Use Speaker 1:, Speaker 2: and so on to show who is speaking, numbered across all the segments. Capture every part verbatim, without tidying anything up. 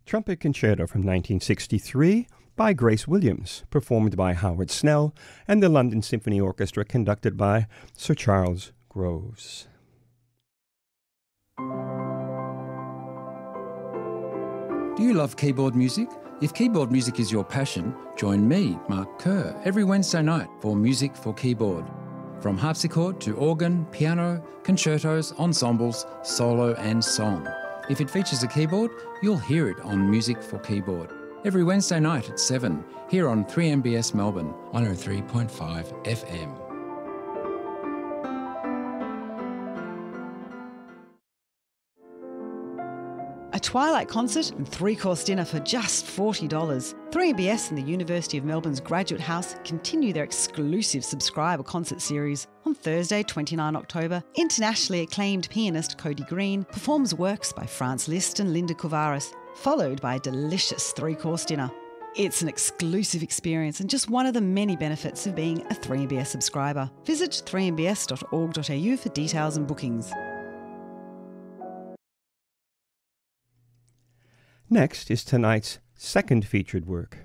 Speaker 1: Trumpet Concerto from nineteen sixty-three by Grace Williams, performed by Howard Snell and the London Symphony Orchestra, conducted by Sir Charles Groves.
Speaker 2: Do you love keyboard music? If keyboard music is your passion, join me, Mark Kerr, every Wednesday night for Music for Keyboard. From harpsichord to organ, piano, concertos, ensembles, solo and song. If it features a keyboard, you'll hear it on Music for Keyboard. Every Wednesday night at seven, here on three M B S Melbourne, one oh three point five F M.
Speaker 3: A Twilight concert and three-course dinner for just forty dollars. three M B S and the University of Melbourne's Graduate House continue their exclusive subscriber concert series. On Thursday, the twenty-ninth of October, internationally acclaimed pianist Cody Green performs works by Franz Liszt and Linda Kovaris, followed by a delicious three-course dinner. It's an exclusive experience and just one of the many benefits of being a three M B S subscriber. Visit three m b s dot org dot a u for details and bookings.
Speaker 1: Next is tonight's second featured work.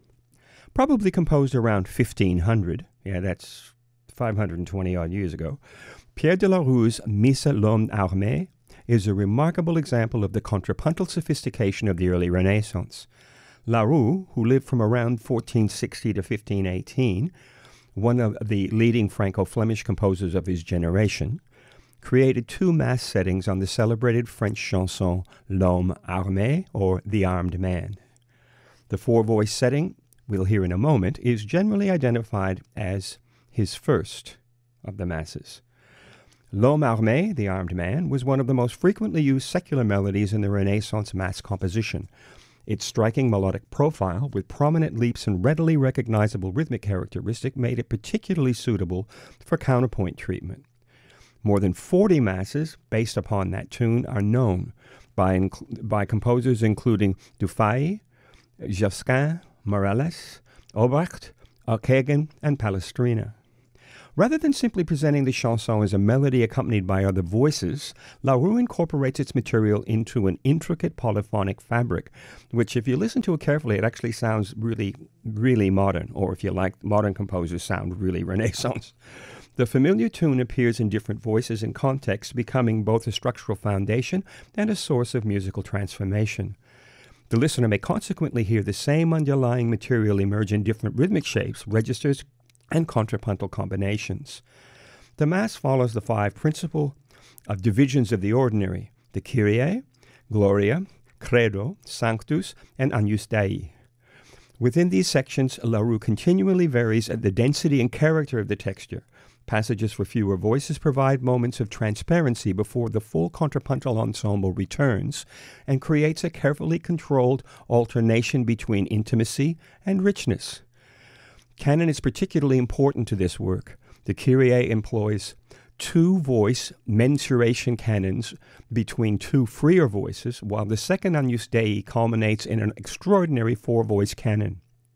Speaker 1: Probably composed around fifteen hundred, yeah, that's five hundred twenty odd years ago, Pierre de la Rue's Missa l'Homme Armé is a remarkable example of the contrapuntal sophistication of the early Renaissance. La Rue, who lived from around fourteen sixty to fifteen eighteen, one of the leading Franco-Flemish composers of his generation, created two mass settings on the celebrated French chanson L'Homme Armé, or The Armed Man. The four-voice setting, we'll hear in a moment, is generally identified as his first of the masses. L'Homme Armé, The Armed Man, was one of the most frequently used secular melodies in the Renaissance mass composition. Its striking melodic profile, with prominent leaps and readily recognizable rhythmic characteristic, made it particularly suitable for counterpoint treatment. More than forty masses based upon that tune are known by, inc- by composers including Dufay, Josquin, Morales, Obrecht, Alcagan, and Palestrina. Rather than simply presenting the chanson as a melody accompanied by other voices, La Rue incorporates its material into an intricate polyphonic fabric, which, if you listen to it carefully, it actually sounds really, really modern, or if you like, modern composers sound really Renaissance. The familiar tune appears in different voices and contexts, becoming both a structural foundation and a source of musical transformation. The listener may consequently hear the same underlying material emerge in different rhythmic shapes, registers, and contrapuntal combinations. The Mass follows the five principal of divisions of the ordinary, the Kyrie, Gloria, Credo, Sanctus, and Agnus Dei. Within these sections, La Rue continually varies at the density and character of the texture. Passages for fewer voices provide moments of transparency before the full contrapuntal ensemble returns and creates a carefully controlled alternation between intimacy and richness. Canon is particularly important to this work. The Kyrie employs two-voice mensuration canons between two freer voices, while the second Agnus Dei culminates in an extraordinary four-voice canon.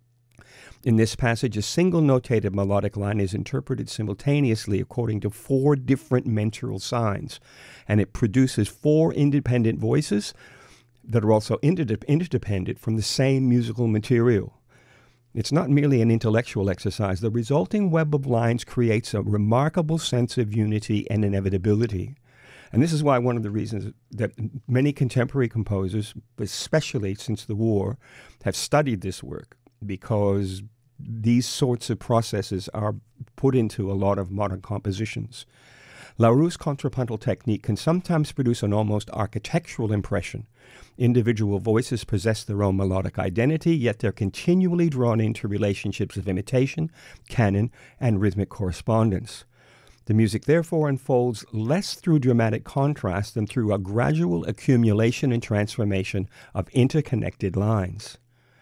Speaker 1: In this passage, a single notated melodic line is interpreted simultaneously according to four different mensural signs, and it produces four independent voices that are also interde- interdependent from the same musical material. It's not merely an intellectual exercise. The resulting web of lines creates a remarkable sense of unity and inevitability. And this is why one of the reasons that many contemporary composers, especially since the war, have studied this work, because these sorts of processes are put into a lot of modern compositions. La Rue's contrapuntal technique can sometimes produce an almost architectural impression. Individual voices possess their own melodic identity, yet they're continually drawn into relationships of imitation, canon, and rhythmic correspondence. The music therefore unfolds less through dramatic contrast than through a gradual accumulation and transformation of interconnected lines.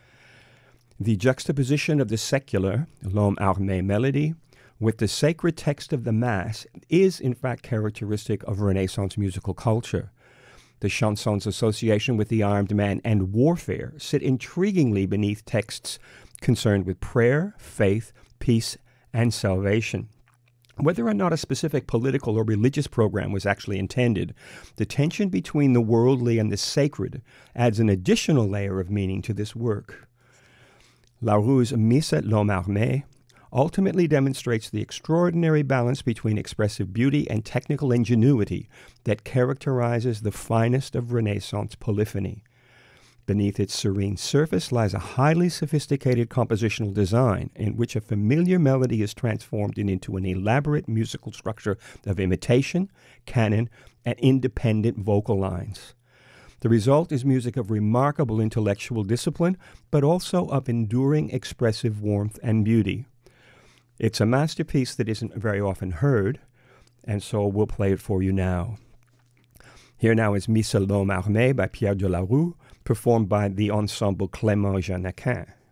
Speaker 1: The juxtaposition of the secular, L'Homme Armé melody, with the sacred text of the Mass is in fact characteristic of Renaissance musical culture. The chanson's association with the armed man and warfare sit intriguingly beneath texts concerned with prayer, faith, peace, and salvation. Whether or not a specific political or religious program was actually intended, the tension between the worldly and the sacred adds an additional layer of meaning to this work. Laroux's Messe à l'Homme Armé ultimately demonstrates the extraordinary balance between expressive beauty and technical ingenuity that characterizes the finest of Renaissance polyphony. Beneath its serene surface lies a highly sophisticated compositional design in which a familiar melody is transformed into an elaborate musical structure of imitation, canon, and independent vocal lines. The result is music of remarkable intellectual discipline, but also of enduring expressive warmth and beauty. It's a masterpiece that isn't very often heard, and so we'll play it for you now. Here now is Messe à l'Homme Armé by Pierre de la Rue, performed by the ensemble Clément Janaquin.